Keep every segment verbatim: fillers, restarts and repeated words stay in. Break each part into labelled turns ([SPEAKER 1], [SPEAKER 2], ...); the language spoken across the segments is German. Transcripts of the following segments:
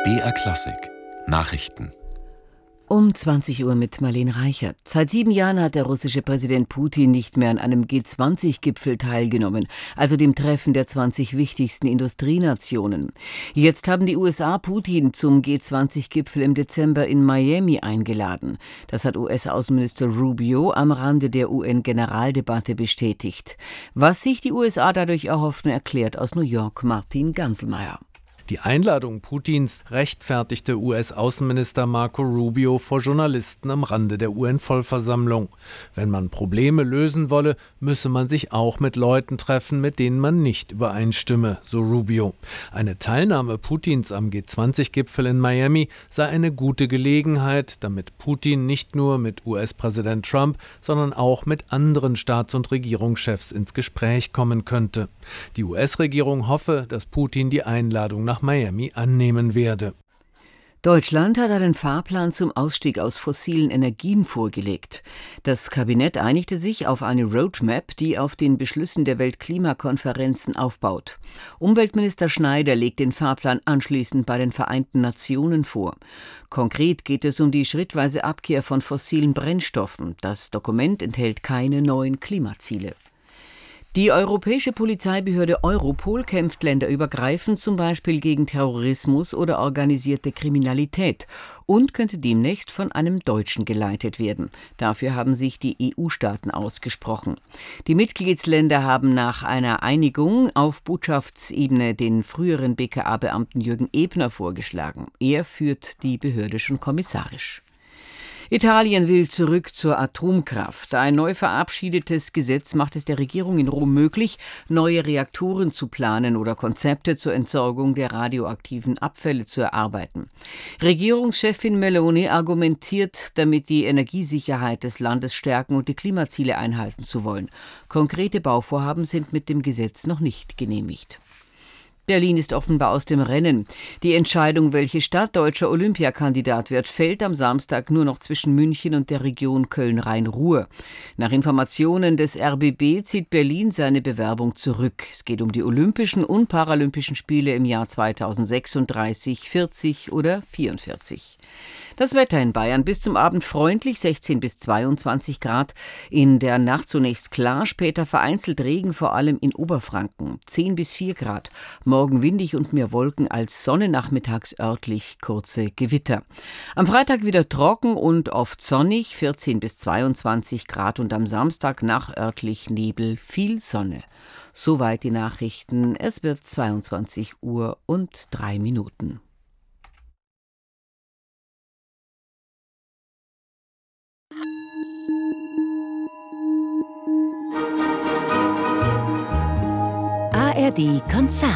[SPEAKER 1] B R Klassik Nachrichten.
[SPEAKER 2] Um zwanzig Uhr mit Marlene Reichert. Seit sieben Jahren hat der russische Präsident Putin nicht mehr an einem G zwanzig Gipfel teilgenommen, also dem Treffen der zwanzig wichtigsten Industrienationen. Jetzt haben die U S A Putin zum G zwanzig Gipfel im Dezember in Miami eingeladen. Das hat U S-Außenminister Rubio am Rande der U N-Generaldebatte bestätigt. Was sich die U S A dadurch erhoffen, erklärt aus New York Martin Ganselmeier.
[SPEAKER 3] Die Einladung Putins rechtfertigte U S-Außenminister Marco Rubio vor Journalisten am Rande der U N-Vollversammlung. Wenn man Probleme lösen wolle, müsse man sich auch mit Leuten treffen, mit denen man nicht übereinstimme, so Rubio. Eine Teilnahme Putins am G zwanzig Gipfel in Miami sei eine gute Gelegenheit, damit Putin nicht nur mit U S-Präsident Trump, sondern auch mit anderen Staats- und Regierungschefs ins Gespräch kommen könnte. Die U S-Regierung hoffe, dass Putin die Einladung nach Miami annehmen werde.
[SPEAKER 2] Deutschland hat einen Fahrplan zum Ausstieg aus fossilen Energien vorgelegt. Das Kabinett einigte sich auf eine Roadmap, die auf den Beschlüssen der Weltklimakonferenzen aufbaut. Umweltminister Schneider legt den Fahrplan anschließend bei den Vereinten Nationen vor. Konkret geht es um die schrittweise Abkehr von fossilen Brennstoffen. Das Dokument enthält keine neuen Klimaziele. Die europäische Polizeibehörde Europol kämpft länderübergreifend zum Beispiel gegen Terrorismus oder organisierte Kriminalität und könnte demnächst von einem Deutschen geleitet werden. Dafür haben sich die E U-Staaten ausgesprochen. Die Mitgliedsländer haben nach einer Einigung auf Botschaftsebene den früheren B K A-Beamten Jürgen Ebner vorgeschlagen. Er führt die Behörde schon kommissarisch. Italien will zurück zur Atomkraft. Ein neu verabschiedetes Gesetz macht es der Regierung in Rom möglich, neue Reaktoren zu planen oder Konzepte zur Entsorgung der radioaktiven Abfälle zu erarbeiten. Regierungschefin Meloni argumentiert, damit die Energiesicherheit des Landes stärken und die Klimaziele einhalten zu wollen. Konkrete Bauvorhaben sind mit dem Gesetz noch nicht genehmigt. Berlin ist offenbar aus dem Rennen. Die Entscheidung, welche Stadt deutscher Olympiakandidat wird, fällt am Samstag nur noch zwischen München und der Region Köln-Rhein-Ruhr. Nach Informationen des R B B zieht Berlin seine Bewerbung zurück. Es geht um die Olympischen und Paralympischen Spiele im Jahr zweitausendsechsunddreißig, vierzig oder vierundvierzig. Das Wetter in Bayern bis zum Abend freundlich, sechzehn bis zweiundzwanzig Grad. In der Nacht zunächst klar, später vereinzelt Regen, vor allem in Oberfranken, zehn bis vier Grad. Morgen windig und mehr Wolken als Sonne, nachmittags örtlich kurze Gewitter. Am Freitag wieder trocken und oft sonnig, vierzehn bis zweiundzwanzig Grad und am Samstag nach örtlich Nebel, viel Sonne. Soweit die Nachrichten. Es wird zweiundzwanzig Uhr und drei Minuten.
[SPEAKER 4] A R D Konzert.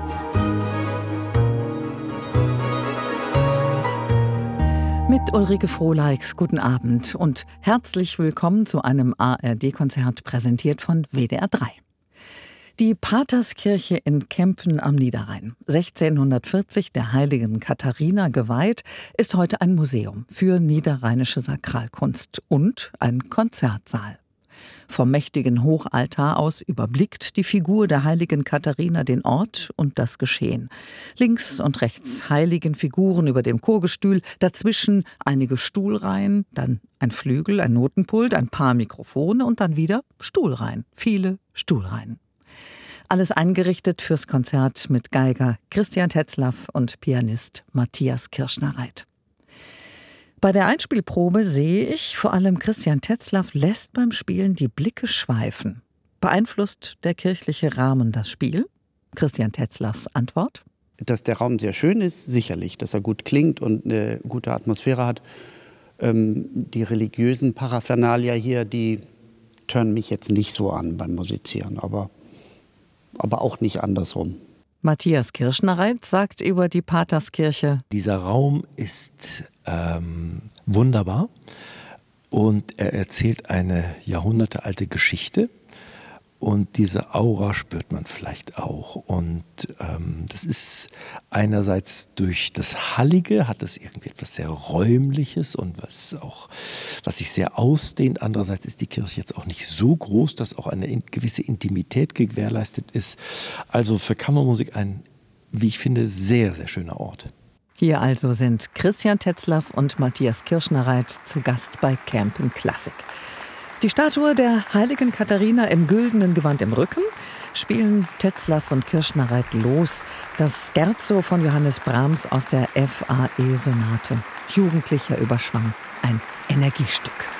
[SPEAKER 4] Mit Ulrike Frohleix, guten Abend und herzlich willkommen zu einem A R D-Konzert, präsentiert von W D R drei. Die Paterskirche in Kempen am Niederrhein, sechzehnhundertvierzig der heiligen Katharina geweiht, ist heute ein Museum für niederrheinische Sakralkunst und ein Konzertsaal. Vom mächtigen Hochaltar aus überblickt die Figur der heiligen Katharina den Ort und das Geschehen. Links und rechts heiligen Figuren über dem Chorgestühl, dazwischen einige Stuhlreihen, dann ein Flügel, ein Notenpult, ein paar Mikrofone und dann wieder Stuhlreihen, viele Stuhlreihen. Alles eingerichtet fürs Konzert mit Geiger Christian Tetzlaff und Pianist Matthias Kirschner-Reit. Bei der Einspielprobe sehe ich, vor allem Christian Tetzlaff lässt beim Spielen die Blicke schweifen. Beeinflusst der kirchliche Rahmen das Spiel? Christian Tetzlaffs Antwort?
[SPEAKER 5] Dass der Raum sehr schön ist, sicherlich. Dass er gut klingt und eine gute Atmosphäre hat. Ähm, die religiösen Paraphernalia hier, die tören mich jetzt nicht so an beim Musizieren, aber, aber auch nicht andersrum.
[SPEAKER 4] Matthias Kirschner-Reit sagt über die Paterskirche:
[SPEAKER 6] Dieser Raum ist ähm, wunderbar und er erzählt eine jahrhundertealte Geschichte und diese Aura spürt man vielleicht auch. Und ähm, das ist einerseits durch das Hallige, hat es irgendwie etwas sehr Räumliches und was auch, was sich sehr ausdehnt. Andererseits ist die Kirche jetzt auch nicht so groß, dass auch eine in, gewisse Intimität gewährleistet ist. Also für Kammermusik ein, wie ich finde, sehr, sehr schöner Ort.
[SPEAKER 4] Hier also sind Christian Tetzlaff und Matthias Kirschner-Reit zu Gast bei Campen Classic. Die Statue der heiligen Katharina im güldenen Gewand im Rücken spielen Tetzlaff und Kirschner-Reit los. Das Scherzo von Johannes Brahms aus der F A E-Sonate. Jugendlicher Überschwang, ein Energiestück.